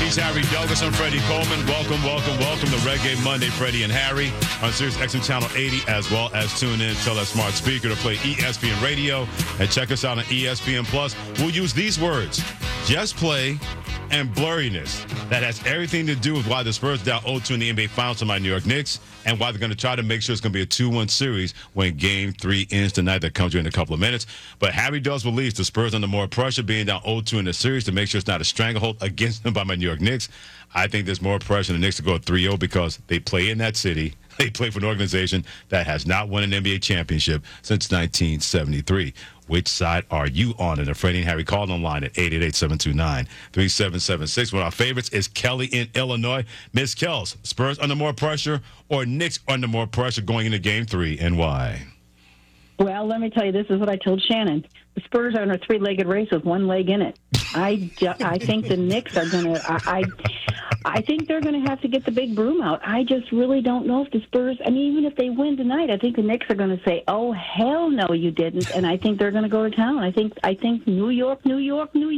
He's Harry Douglas. I'm Freddie Coleman. Welcome to Reggae Monday, Freddie and Harry on Sirius XM Channel 80, as well as tune in, tell that smart speaker to play ESPN Radio, and check us out on ESPN Plus. We'll use these words: just play and blurriness. That has everything to do with why the Spurs down 0-2 in the NBA Finals to my New York Knicks, and why they're going to try to make sure it's going to be a 2-1 series when Game 3 ends tonight. That comes to you in a couple of minutes. But Harry does believe the Spurs under more pressure, being down 0-2 in the series, to make sure it's not a stranglehold against them by my New York Knicks. I think there's more pressure on the Knicks to go 3-0 because they play in that city. They play for an organization that has not won an NBA championship since 1973. Which side are you on? And the Freddie and Harry call online at 888-729-3776. One of our favorites is Kelly in Illinois. Miss Kells, Spurs under more pressure or Knicks under more pressure going into Game 3, and why? Well, let me tell you, this is what I told Shannon. The Spurs are in a three-legged race with one leg in it. I think the Knicks are going to I think they're going to have to get the big broom out. I just really don't know if the Spurs, I mean, even if they win tonight, I think the Knicks are going to say, oh, hell no, you didn't. And I think they're going to go to town. I think New York. Running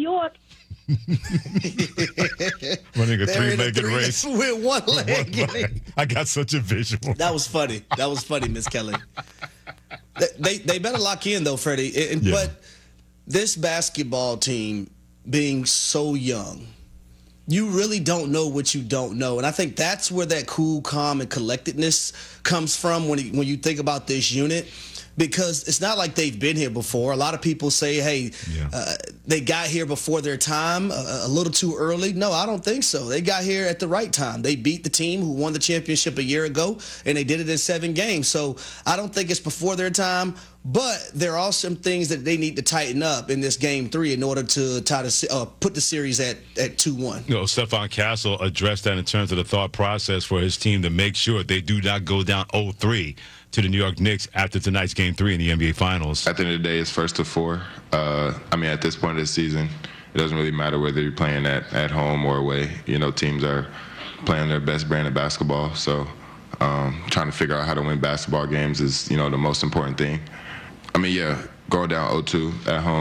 a three-legged race with one leg. I got such a visual. That was funny, Miss Kelly. They better lock in, though, Freddie. Yeah. But this basketball team being so young, you really don't know what you don't know. And I think that's where that cool, calm, and collectedness comes from when you think about this unit. Because it's not like they've been here before. A lot of people say, hey, they got here before their time, a little too early. No, I don't think so. They got here at the right time. They beat the team who won the championship a year ago, and they did it in 7 games. So I don't think it's before their time. But there are some things that they need to tighten up in this Game 3 in order to try to put the series at 2-1. You know, Stephon Castle addressed that in terms of the thought process for his team to make sure they do not go down 0-3 to the New York Knicks after tonight's Game 3 in the NBA Finals. At the end of the day, it's 1st to 4. At this point of the season, it doesn't really matter whether you're playing at home or away. You know, teams are playing their best brand of basketball. So trying to figure out how to win basketball games is, the most important thing. Go down 0-2 at home.